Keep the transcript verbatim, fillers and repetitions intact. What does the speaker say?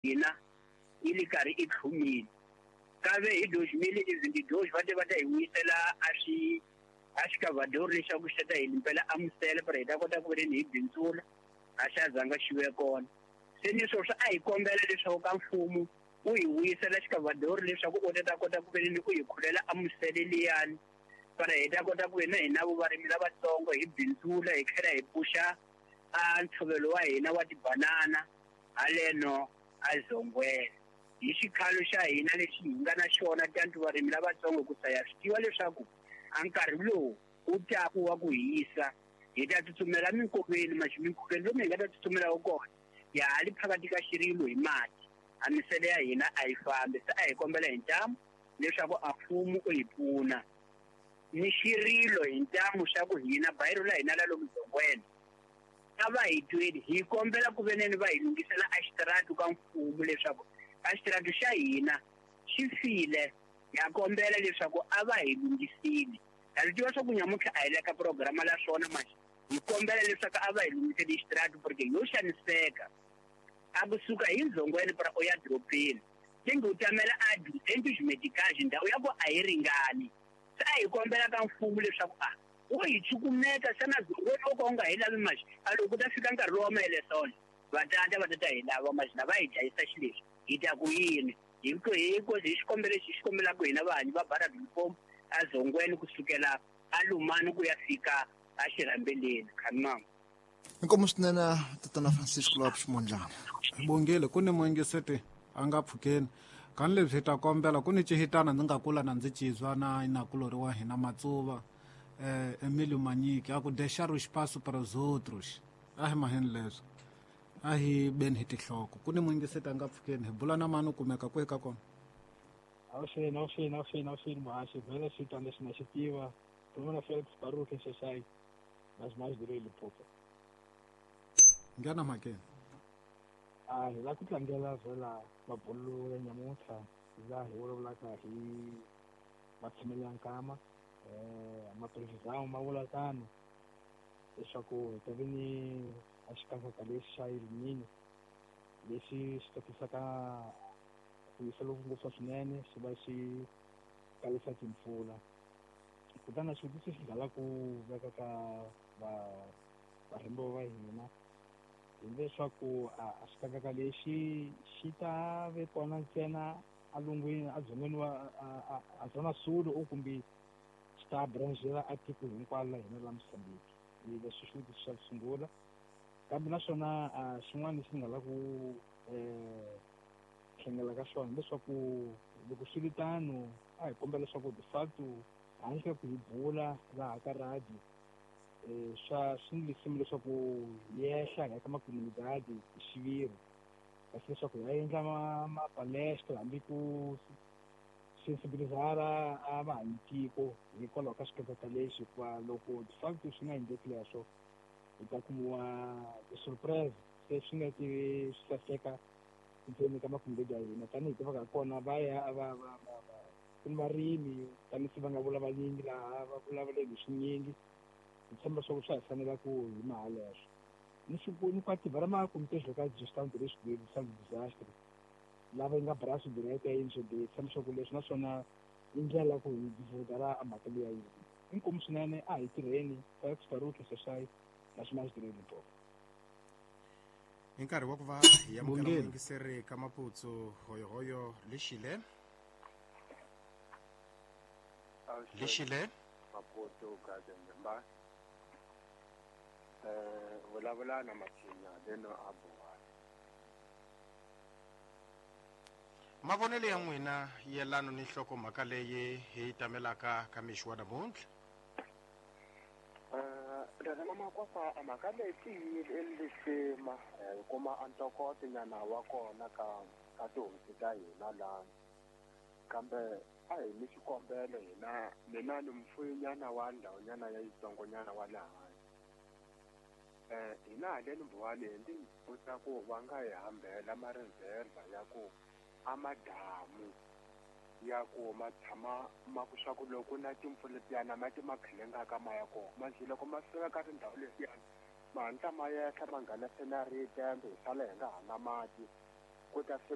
hina yi ri karhi i tlhumile kave hi dos mil izinto dos va te va ta hi wisela a swi a xikavadori leswaku xi ta hi limpela amusela ਪਰ hi ta kota ku ve ni hi bindzula a xa zanga xi ve kona se ni swo a hi kombela leswaku ka mfumo u hi wisela xikavadori leswaku u ta kota ku ve ni ku hi khulela amusele liyani para hi ta kota ku hina hina vuvarimi lavatsongo hi bindzula hi tlhela hi puxa a ntshovelo wa hina wa tibanana haleno a Zongwela hi xikhalo xa hina lexi hi nga na xona tantu varimi lavatsongo ku saya swi tiva leswaku a nkarhi lowu u taku wa ku hisa hi ta tsutsumela minkoveni maxi minkoveni lomu hi nga ta tsutsumela kona ya hali phakati ka xirilo hi mati a misele ya hina a yi fambi se a hi kombela hi ntamu leswaku a mfumo u hi pfuna ni xirilo hi ntamu xa ku hina bayiro la hina la lomu Zongwela a va hi tweli hi kombela ku veneni va hi lungisela a xitaratu ka mfumo leswaku a xitaratu xa hina xi file ya kombela leswaku a va hi lungisile ha swi tiva swa ku nyamuntlha a hi le ka programa la swona maxi hi kombela leswaku a va hi lungiseli xitaratu porque yo xaniseka a kusuka hi Zongwela para u ya dropeni tingi u tamela a duzentos medicais ndhawu ya ku a yi ringani se a hi kombela ka mfumo leswaku a wo hi chukumeta xana Zongwela loko u nga hi lavi maxi a loko ku ta fika nkarhi lowa maelesona vatata va ta ta hi lava maxi na va hi dlayisa xi lexi hi ta ku yini hiko hiko hi xikombelo lexi xi kombelaka hina vanhu va bara Bilkom a Zongwela kusukela a Lumani ku ya fika a xirhambeleni khamama inkomo swinene tatana Francisco Lopes Mondlane bongile ku ni moyingiseti a nga pfukeni kani leswi hi ta kombela ku ni cihitana ndzi nga kula na ndzi cizwa na inakulori wa hina Matsuva eh Emilio Manyiki a ku deixar o espaço para os outros a hi maheni leswi a hi beni hi tihloko ku ni moyingiseti a nga pfukeni hi bula na mani u kumeka kwihi ka kona awuseni awuseni awuseni awuseni muhaxi vhele switwa leswi na xi tiva tumana Felix Baruch Sheshai na swimaxi dilo Limpopo nghena makeni a hi la ku tlangela vhela mabolo ya nyamuntlha laha hi vulavulaka hi matshimelo ya nkama eh maphikizano ma vula tano leswaku hi ta ve ni a xikankaka lexi xa Elimini lexi xi tatisaka ku yisa loku ngopfu swinene xi va xi kalisa timpfula kutani swivutiso swi nghala ku veka ka va varimi va hina hileswaku a xikankaka lexi xi ta ve kona ntsena a lungwini a dzongeni wa a zona Sulu u kumbe xi ta branchela a tiko hinkwaro la hina la Mozambique hi leswi swivutiso swa ku sungula kambe naswona xin'wana lexi nga la ku eh tlhengela ka swona leswaku loko swi ri tano a hi kombela leswaku de facto handle ka ku hi bula laha ka radio eh swa swi leswi leswaku yehla eka makomunidadi hi xiviri kasi leswaku hi endla mapalestra hambi ku sensibilizara a vaakatiko hikwalaho ka xikanyakanya lexi hikuva loko de facto swi nga endleki leswo hi ta kumiwa ti-surprise se swi nga tivi swi saseka ndzeni ka makomunidadi ya hina tanihi tivaka kona va ya va va va ku ni varimi tanisi va nga vulavulanyingi laha va vulavuleni hi swinyingi hi tshemba swa ku swa hi fanela ku hi maha leswo ni swikuni kwati va ra makomiteti local gestion de risque de disaster lava yi nga braso direct ya yini swede tshemba swa ku leswi naswona i ndlela ku hi divulgara a mhaka leyi ya yini inkomu swinene a hi tirheni Felix Baruch Sheshai na swimaxi dilo Limpopo hi nkarhi wa ku va hi yamukela muingiseri ka maputsu hoyohoyo lexile lexile maputsu ka Zemba eh vulavula na Masinya leno a Buwani mavonelo ya n'wina yelano ni nhlokomhaka leyi hi tamelaka ka mixi wa namuntlha Dana makwasa amaka leti elisema kuma antokoto nyana wa kona ka ka tihosi ta hina la kambe a hi ni xikombelo hina mina ni mfuyi nyana wa ndhawu nyana ya yitsongo nyana wa laha eh hina haleni Buwani ndi kota ku va nga hi hambela mareserva ya ku amadamu ya ku ma tshama ma ku swa ku loko na timpfula tiyana mati ma khelenga ka maya kona manje loko ma fika ka tindhawu lesiyana ma hatla ma yehla ma nghena scenario tembe hi sala hi nga ha na mati ku ta fika